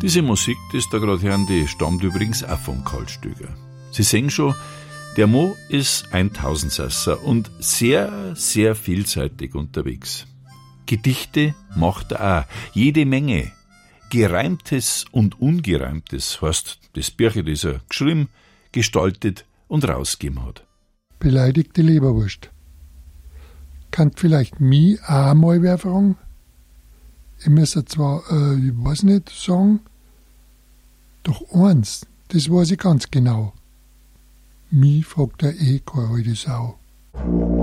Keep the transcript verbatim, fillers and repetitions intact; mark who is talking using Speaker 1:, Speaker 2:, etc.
Speaker 1: Diese Musik, die ist da gerade hören, die stammt übrigens auch vom Karl Stöger. Sie sehen schon, der Mo ist ein Tausendsasser und sehr, sehr vielseitig unterwegs. Gedichte macht er auch, jede Menge. Gereimtes und Ungereimtes, heißt das Bärchen, das er geschrieben, gestaltet und rausgegeben hat.
Speaker 2: Beleidigte Leberwurst. Kann vielleicht mich auch mal wer fragen? Ich müsste zwar, äh, ich weiß nicht, sagen, doch eins, das weiß ich ganz genau. Mich fragt er eh keine alte Sau.